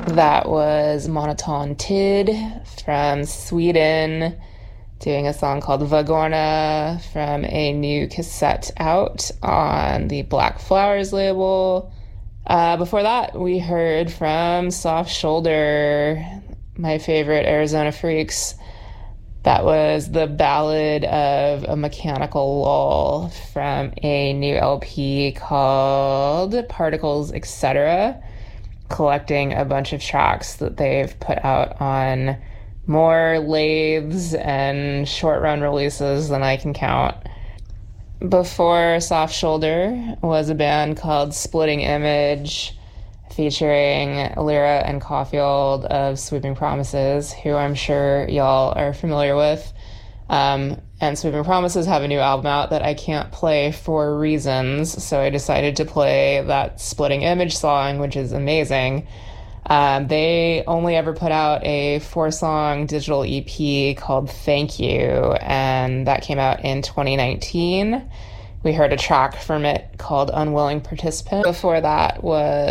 That was Monotone Tid from Sweden, doing a song called Vagorna from a new cassette out on the Black Flowers label. Before that, we heard from Soft Shoulder, my favorite Arizona Freaks. That was the Ballad of a Mechanical Lull from a new LP called Particles, Etc., collecting a bunch of tracks that they've put out on more lathes and short run releases than I can count. Before Soft Shoulder was a band called Splitting Image, featuring Lyra and Caulfield of Sweeping Promises, who I'm sure y'all are familiar with. And Sweeping Promises have a new album out that I can't play for reasons, so I decided to play that Splitting Image song, which is amazing. They only ever put out a 4-song digital EP called Thank You, and that came out in 2019. We heard a track from it called Unwilling Participant. Before that was